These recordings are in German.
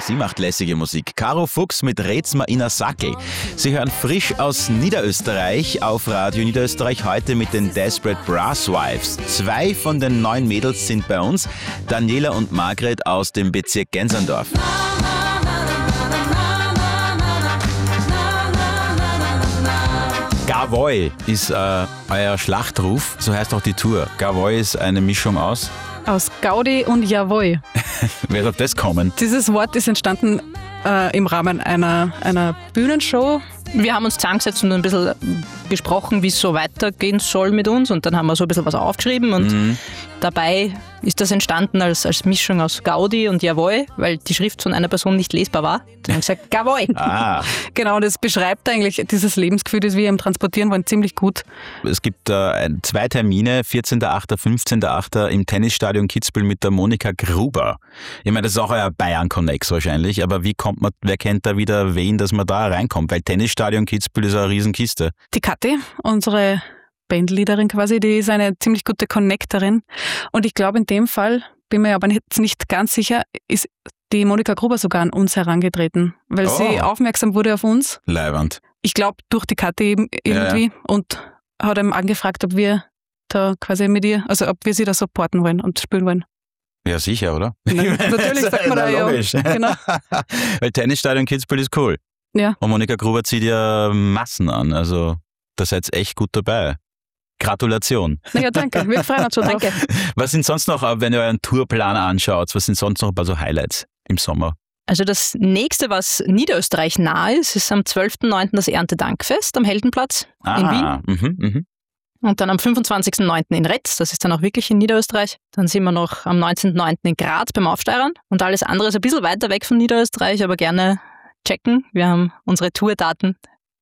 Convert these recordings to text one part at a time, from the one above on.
Sie macht lässige Musik. Caro Fuchs mit Rätsma Inasaki. Sie hören frisch aus Niederösterreich auf Radio Niederösterreich heute mit den Desperate Brasswives. 2 von den 9 Mädels sind bei uns. Daniela und Margret aus dem Bezirk Genserndorf. Gavoy ist euer Schlachtruf, so heißt auch die Tour. Gavoy ist eine Mischung aus Gaudi und Jawohl. Wer soll das kommen? Dieses Wort ist entstanden im Rahmen einer Bühnenshow. Wir haben uns zusammengesetzt und ein bisschen gesprochen, wie es so weitergehen soll mit uns. Und dann haben wir so ein bisschen was aufgeschrieben. Und dabei ist das entstanden als Mischung aus Gaudi und Jawohl, weil die Schrift von einer Person nicht lesbar war. Dann haben wir gesagt, Gawohl. Ah. Genau, das beschreibt eigentlich dieses Lebensgefühl, das wir ihm transportieren wollen, ziemlich gut. Es gibt 2 Termine, 14.8., 15.8. im Tennisstadion Kitzbühel mit der Monika Gruber. Ich meine, das ist auch euer Bayern-Connex wahrscheinlich, aber wer kennt da wieder wen, dass man da reinkommt? Weil Tennisstadion Kitzbühel ist eine Riesenkiste. Die Kathi, unsere Bandleaderin quasi, die ist eine ziemlich gute Connectorin. Und ich glaube, in dem Fall, bin mir aber jetzt nicht ganz sicher, ist die Monika Gruber sogar an uns herangetreten, weil sie aufmerksam wurde auf uns. Leiwand. Ich glaube, durch die Kathi irgendwie. Ja. Und hat ihm angefragt, ob wir da quasi mit ihr, also ob wir sie da supporten wollen und spielen wollen. Ja, sicher, oder? Natürlich sagt man da ja. Logisch. Genau. Weil Tennisstadion Kitzbühel ist cool. Ja. Und Monika Gruber zieht ja Massen an, also da seid echt gut dabei. Gratulation. Ja, danke. Wir freuen uns schon drauf. Danke. Was sind sonst noch, wenn ihr euren Tourplan anschaut, was sind sonst noch ein paar so Highlights im Sommer? Also das nächste, was Niederösterreich nahe ist am 12.9. das Erntedankfest am Heldenplatz in Wien. Und dann am 25.9. in Retz, das ist dann auch wirklich in Niederösterreich. Dann sind wir noch am 19.9. in Graz beim Aufsteirern. Und alles andere ist ein bisschen weiter weg von Niederösterreich, aber gerne checken. Wir haben unsere Tourdaten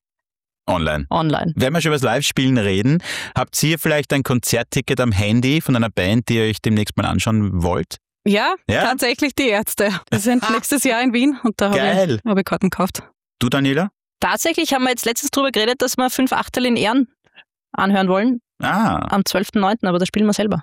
Online. Wenn wir schon über das Live-Spielen reden, habt ihr vielleicht ein Konzertticket am Handy von einer Band, die ihr euch demnächst mal anschauen wollt? Ja, tatsächlich die Ärzte. Wir sind nächstes Jahr in Wien und da habe ich Karten gekauft. Du, Daniela? Tatsächlich haben wir jetzt letztens drüber geredet, dass wir 5 Achtel in Ehren anhören wollen. Am 12.9., aber da spielen wir selber.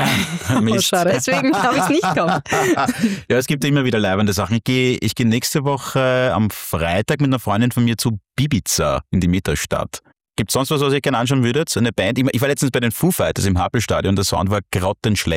Mist. Schade. Deswegen habe ich es nicht gehabt. Ja, es gibt immer wieder leibende Sachen. Ich gehe nächste Woche am Freitag mit einer Freundin von mir zu Bibiza in die Mittelstadt. Gibt es sonst was ihr gerne anschauen würdet? Eine Band? Ich war letztens bei den Foo Fighters im Happelstadion, der Sound war grottenschlecht.